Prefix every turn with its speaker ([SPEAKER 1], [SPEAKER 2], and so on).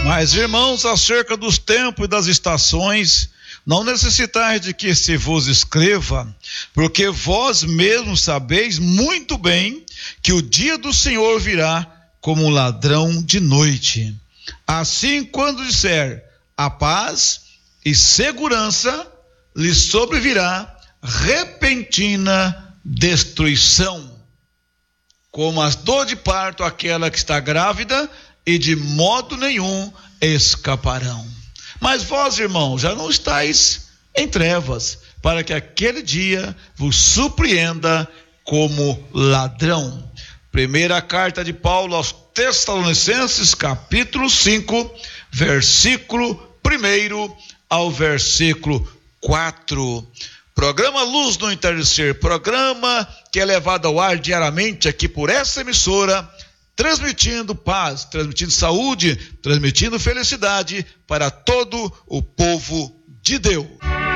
[SPEAKER 1] Mas, irmãos, acerca dos tempos e das estações, não necessitais de que se vos escreva, porque vós mesmos sabeis muito bem que o dia do Senhor virá como um ladrão de noite. Assim, quando disser a paz e segurança, lhe sobrevirá repentina destruição, como as dor de parto aquela que está grávida, e de modo nenhum escaparão. Mas vós, irmãos, já não estáis em trevas, para que aquele dia vos surpreenda como ladrão. Primeira carta de Paulo aos Tessalonicenses, capítulo 5, versículo 1 ao versículo 4. Programa Luz no Entardecer, programa que é levado ao ar diariamente aqui por essa emissora, transmitindo paz, transmitindo saúde, transmitindo felicidade para todo o povo de Deus.